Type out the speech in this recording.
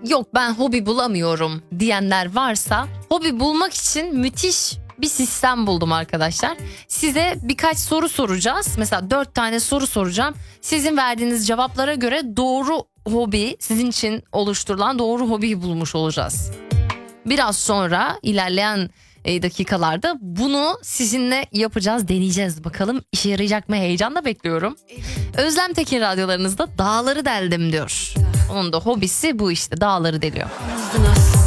yok ben hobi bulamıyorum diyenler varsa, hobi bulmak için müthiş bir sistem buldum arkadaşlar. Size birkaç soru soracağız. Mesela 4 tane soru soracağım. Sizin verdiğiniz cevaplara göre doğru hobi, sizin için oluşturulan doğru hobiyi bulmuş olacağız. Biraz sonra ilerleyen dakikalarda bunu sizinle yapacağız, deneyeceğiz. Bakalım işe yarayacak mı? Heyecanla bekliyorum. Özlem Tekin radyolarınızda dağları deldim diyor. Onun da hobisi bu işte, dağları deliyor.